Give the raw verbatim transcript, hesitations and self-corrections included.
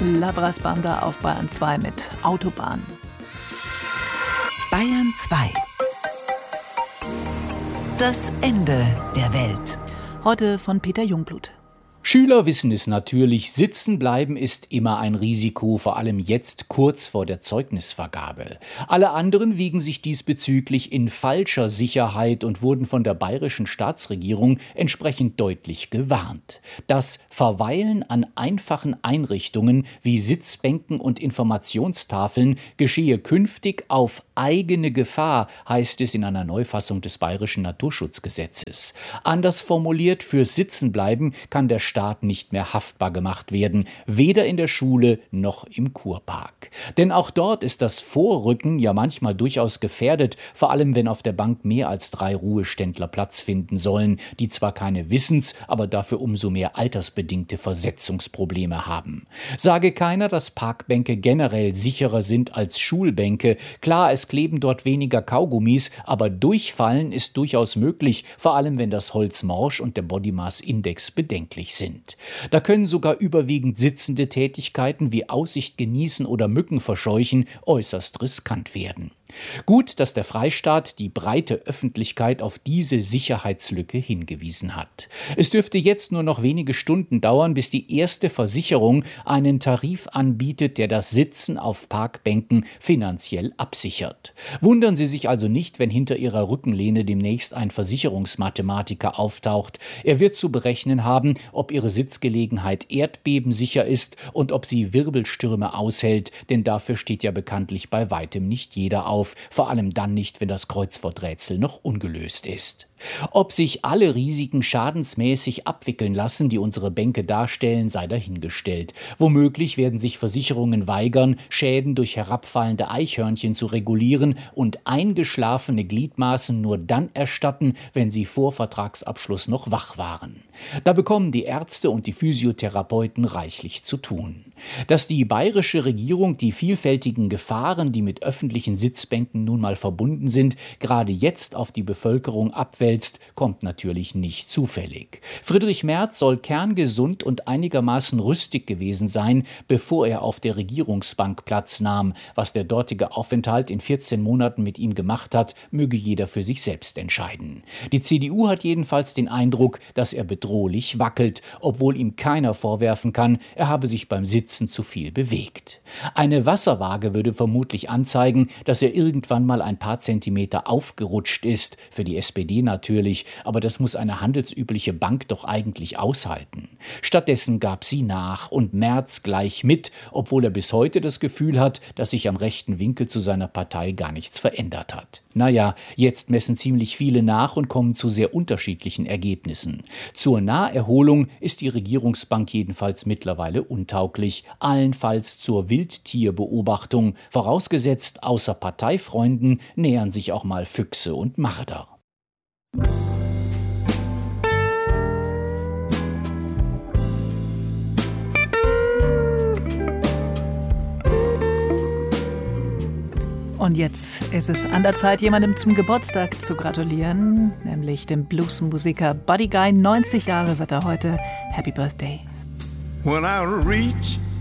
Labras Banda auf Bayern zwei mit Autobahn. Bayern zwei. Das Ende der Welt. Heute von Peter Jungblut. Schüler wissen es natürlich, sitzen bleiben ist immer ein Risiko, vor allem jetzt kurz vor der Zeugnisvergabe. Alle anderen wiegen sich diesbezüglich in falscher Sicherheit und wurden von der bayerischen Staatsregierung entsprechend deutlich gewarnt. Das Verweilen an einfachen Einrichtungen wie Sitzbänken und Informationstafeln geschehe künftig auf eigene Gefahr, heißt es in einer Neufassung des bayerischen Naturschutzgesetzes. Anders formuliert, fürs Sitzenbleiben kann der Staat nicht mehr haftbar gemacht werden, weder in der Schule noch im Kurpark. Denn auch dort ist das Vorrücken ja manchmal durchaus gefährdet, vor allem wenn auf der Bank mehr als drei Ruheständler Platz finden sollen, die zwar keine Wissens-, aber dafür umso mehr altersbedingte Versetzungsprobleme haben. Sage keiner, dass Parkbänke generell sicherer sind als Schulbänke. Klar, es kleben dort weniger Kaugummis, aber durchfallen ist durchaus möglich, vor allem wenn das Holz morsch und der Body Mass Index bedenklich sind. Da können sogar überwiegend sitzende Tätigkeiten wie Aussicht genießen oder Mücken verscheuchen äußerst riskant werden. Gut, dass der Freistaat die breite Öffentlichkeit auf diese Sicherheitslücke hingewiesen hat. Es dürfte jetzt nur noch wenige Stunden dauern, bis die erste Versicherung einen Tarif anbietet, der das Sitzen auf Parkbänken finanziell absichert. Wundern Sie sich also nicht, wenn hinter Ihrer Rückenlehne demnächst ein Versicherungsmathematiker auftaucht. Er wird zu berechnen haben, ob Ihre Sitzgelegenheit erdbebensicher ist und ob sie Wirbelstürme aushält, denn dafür steht ja bekanntlich bei weitem nicht jeder auf. Vor allem dann nicht, wenn das Kreuzworträtsel noch ungelöst ist. Ob sich alle Risiken schadensmäßig abwickeln lassen, die unsere Bänke darstellen, sei dahingestellt. Womöglich werden sich Versicherungen weigern, Schäden durch herabfallende Eichhörnchen zu regulieren und eingeschlafene Gliedmaßen nur dann erstatten, wenn sie vor Vertragsabschluss noch wach waren. Da bekommen die Ärzte und die Physiotherapeuten reichlich zu tun. Dass die bayerische Regierung die vielfältigen Gefahren, die mit öffentlichen Sitzbänken nun mal verbunden sind, gerade jetzt auf die Bevölkerung abwälzt, kommt natürlich nicht zufällig. Friedrich Merz soll kerngesund und einigermaßen rüstig gewesen sein, bevor er auf der Regierungsbank Platz nahm. Was der dortige Aufenthalt in vierzehn Monaten mit ihm gemacht hat, möge jeder für sich selbst entscheiden. Die C D U hat jedenfalls den Eindruck, dass er bedrohlich wackelt, obwohl ihm keiner vorwerfen kann, er habe sich beim Sitzen zu viel bewegt. Eine Wasserwaage würde vermutlich anzeigen, dass er irgendwann mal ein paar Zentimeter aufgerutscht ist, für die S P D natürlich, aber das muss eine handelsübliche Bank doch eigentlich aushalten. Stattdessen gab sie nach und Merz gleich mit, obwohl er bis heute das Gefühl hat, dass sich am rechten Winkel zu seiner Partei gar nichts verändert hat. Naja, jetzt messen ziemlich viele nach und kommen zu sehr unterschiedlichen Ergebnissen. Zur Naherholung ist die Regierungsbank jedenfalls mittlerweile untauglich, allenfalls zur Wildtierbeobachtung, vorausgesetzt außer Parteifreunden nähern sich auch mal Füchse und Marder. Und jetzt ist es an der Zeit, jemandem zum Geburtstag zu gratulieren, nämlich dem Bluesmusiker Buddy Guy. neunzig Jahre wird er heute. Happy Birthday. When I reach